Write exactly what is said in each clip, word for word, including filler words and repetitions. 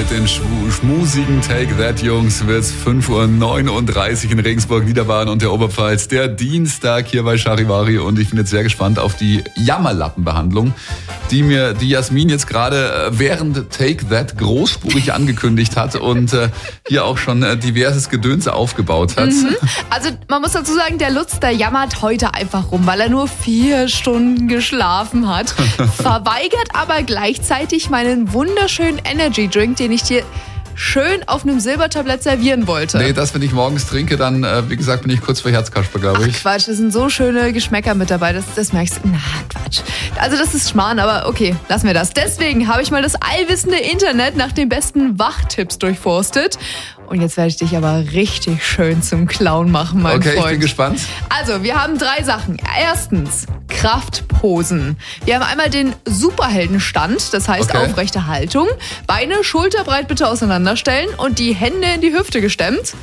mit den schmu- schmusigen Take That Jungs wird es fünf Uhr neununddreißig in Regensburg, Niederbayern und der Oberpfalz. Der Dienstag hier bei Charivari und ich bin jetzt sehr gespannt auf die Jammerlappenbehandlung, die mir die Jasmin jetzt gerade während Take That großspurig angekündigt hat und äh, hier auch schon äh, diverses Gedöns aufgebaut hat. Mhm. Also man muss dazu sagen, der Lutz, der jammert heute einfach rum, weil er nur vier Stunden geschlafen hat, verweigert aber gleichzeitig meinen wunderschönen Energy Drink, den ich dir schön auf einem Silbertablett servieren wollte. Nee, das, wenn ich morgens trinke, dann, äh, wie gesagt, bin ich kurz vor Herzkasper, glaube ich. Ach, Quatsch, da sind so schöne Geschmäcker mit dabei, das, das merkst du. Na, Quatsch. Also das ist Schmarrn, aber okay, lassen wir das. Deswegen habe ich mal das allwissende Internet nach den besten Wachtipps durchforstet. Und jetzt werde ich dich aber richtig schön zum Clown machen, mein okay, Freund. Okay, ich bin gespannt. Also, wir haben drei Sachen. Erstens, Kraftposen. Wir haben einmal den Superheldenstand, das heißt okay. aufrechte Haltung. Beine schulterbreit bitte auseinanderstellen und die Hände in die Hüfte gestemmt.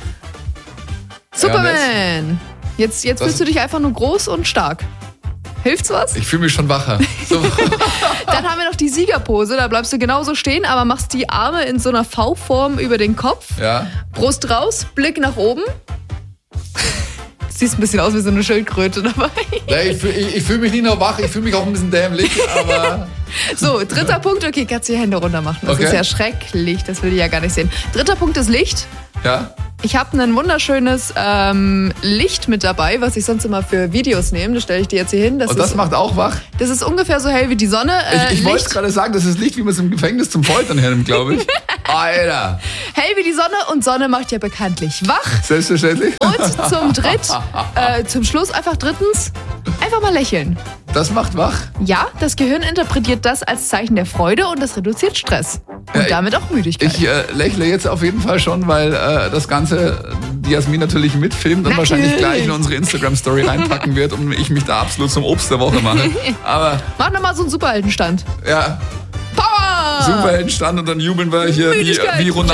Superman! Ja, jetzt jetzt fühlst du dich einfach nur groß und stark. Hilft's was? Ich fühle mich schon wacher. So. Dann haben wir noch die Siegerpose. Da bleibst du genauso stehen, aber machst die Arme in so einer V-Form über den Kopf. Ja. Brust raus, Blick nach oben. Siehst ein bisschen aus wie so eine Schildkröte dabei. Ja, ich fühle ich, ich fühl mich nicht nur wach, ich fühle mich auch ein bisschen dämlich, aber... So, dritter Punkt. Okay, kannst du die Hände runter machen. Das okay. ist ja schrecklich, das will ich ja gar nicht sehen. Dritter Punkt ist Licht. Ja. Ich habe ein wunderschönes ähm, Licht mit dabei, was ich sonst immer für Videos nehme. Das stelle ich dir jetzt hier hin. Das Und das ist, macht auch wach? Das ist ungefähr so hell wie die Sonne. Äh, ich ich wollte gerade sagen, das ist Licht, wie man es im Gefängnis zum Foltern hernimmt, glaube ich. Alter. Hell wie die Sonne und Sonne macht ja bekanntlich wach. Selbstverständlich. Und zum Dritt, äh, zum Schluss einfach drittens, einfach mal lächeln. Das macht wach? Ja, das Gehirn interpretiert das als Zeichen der Freude und das reduziert Stress. Und ja, damit auch Müdigkeit. Ich äh, lächle jetzt auf jeden Fall schon, weil äh, das Ganze die Jasmin natürlich mitfilmt und natürlich. wahrscheinlich gleich in unsere Instagram-Story reinpacken wird und ich mich da absolut zum Obst der Woche mache. Aber mach nochmal so einen Superheldenstand. Ja. Power! Superheldenstand und dann jubeln wir hier wie, wie Ronaldo.